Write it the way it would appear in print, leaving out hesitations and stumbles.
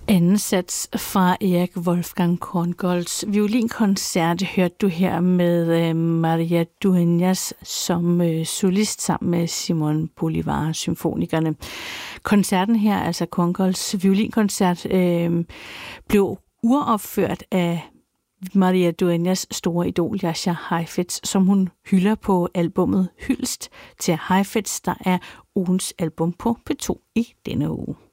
Anden sats fra Erik Wolfgang Korngolds violinkoncert hørte du her med Maria Dueñas som solist sammen med Simon Bolivar symfonikerne. Koncerten her, altså Korngolds violinkoncert, blev uropført af Maria Dueñas store idol Jascha Heifetz, som hun hylder på albummet Hyldest til Heifetz, der er ugens album på P2 i denne uge.